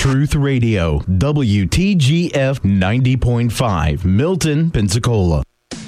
Truth Radio, WTGF 90.5, Milton, Pensacola.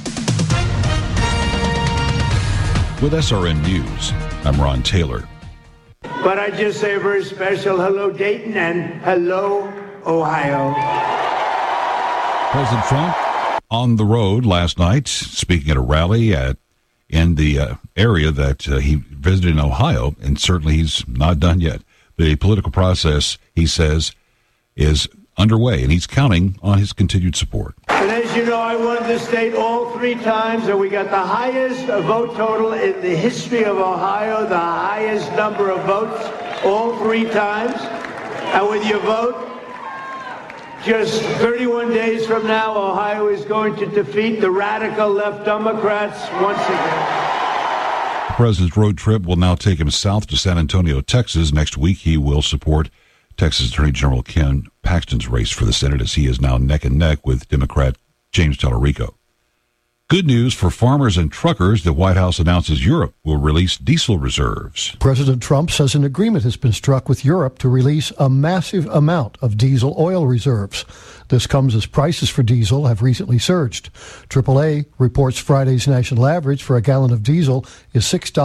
With SRN News, I'm Ron Taylor. But I just say a very special hello, Dayton, and hello, Ohio. President Trump on the road last night, speaking at a rally in the area that he visited in Ohio, and certainly he's not done yet. The political process, he says, is underway, and he's counting on his continued support. And as you know, I won the state all 3 times, and we got the highest vote total in the history of Ohio, the highest number of votes all 3 times. And with your vote, just 31 days from now, Ohio is going to defeat the radical left Democrats once again. The president's road trip will now take him south to San Antonio, Texas. Next week, he will support Texas Attorney General Ken Paxton's race for the Senate, as he is now neck and neck with Democrat James Tallarico. Good news for farmers and truckers. The White House announces Europe will release diesel reserves. President Trump says an agreement has been struck with Europe to release a massive amount of diesel oil reserves. This comes as prices for diesel have recently surged. AAA reports Friday's national average for a gallon of diesel is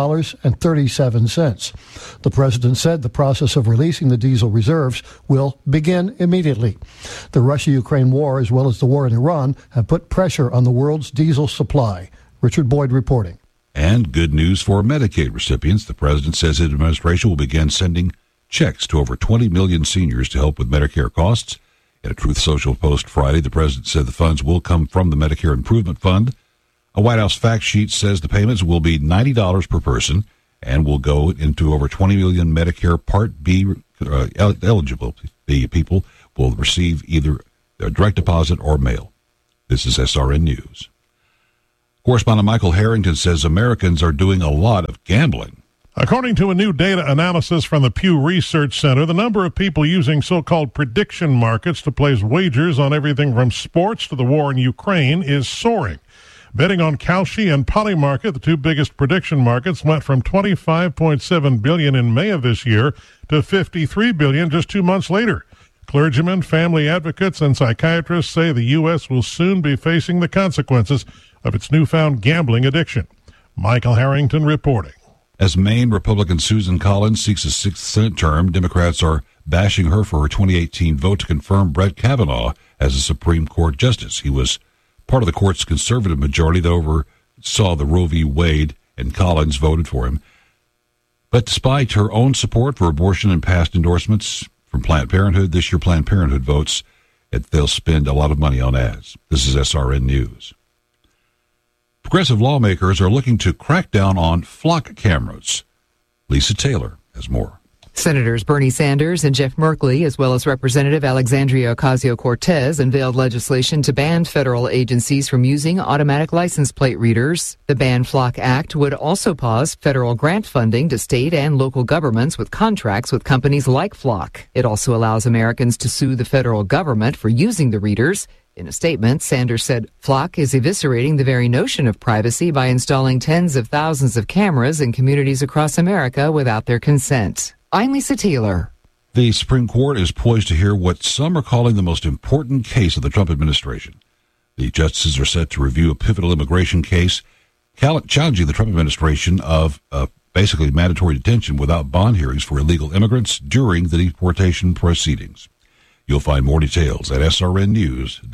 $6.37. The president said the process of releasing the diesel reserves will begin immediately. The Russia-Ukraine war, as well as the war in Iran, have put pressure on the world's diesel supply. Richard Boyd reporting. And good news for Medicaid recipients. The president says his administration will begin sending checks to over 20 million seniors to help with Medicare costs. In a Truth Social post Friday, the president said the funds will come from the Medicare Improvement Fund. A White House fact sheet says the payments will be $90 per person and will go into over 20 million Medicare Part B eligible. The people will receive either a direct deposit or mail. This is SRN News. Correspondent Michael Harrington says Americans are doing a lot of gambling. According to a new data analysis from the Pew Research Center, the number of people using so-called prediction markets to place wagers on everything from sports to the war in Ukraine is soaring. Betting on Kalshi and Polymarket, the 2 biggest prediction markets, went from $25.7 billion in May of this year to $53 billion just 2 months later. Clergymen, family advocates, and psychiatrists say the U.S. will soon be facing the consequences of its newfound gambling addiction. Michael Harrington reporting. As Maine Republican Susan Collins seeks a 6th Senate term, Democrats are bashing her for her 2018 vote to confirm Brett Kavanaugh as a Supreme Court justice. He was part of the court's conservative majority that oversaw the Roe v. Wade, and Collins voted for him. But despite her own support for abortion and past endorsements from Planned Parenthood, this year Planned Parenthood votes that they'll spend a lot of money on ads. This is SRN News. Progressive lawmakers are looking to crack down on flock cameras. Lisa Taylor has more. Senators Bernie Sanders and Jeff Merkley, as well as Representative Alexandria Ocasio-Cortez, unveiled legislation to ban federal agencies from using automatic license plate readers. The Ban Flock Act would also pause federal grant funding to state and local governments with contracts with companies like Flock. It also allows Americans to sue the federal government for using the readers. In a statement, Sanders said Flock is eviscerating the very notion of privacy by installing tens of thousands of cameras in communities across America without their consent. I'm Lisa Taylor. The Supreme Court is poised to hear what some are calling the most important case of the Trump administration. The justices are set to review a pivotal immigration case challenging the Trump administration of basically mandatory detention without bond hearings for illegal immigrants during the deportation proceedings. You'll find more details at srnnews.com.